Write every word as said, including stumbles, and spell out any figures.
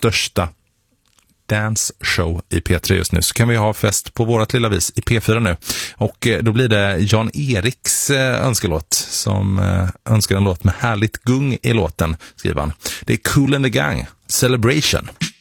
största dance show i P tre just nu, så kan vi ha fest på vårat lilla vis i P fyra nu. Och då blir det Jan Eriks önskelåt som önskar en låt med härligt gung i låten, skriver han. Det är Kool and the Gang, Celebration.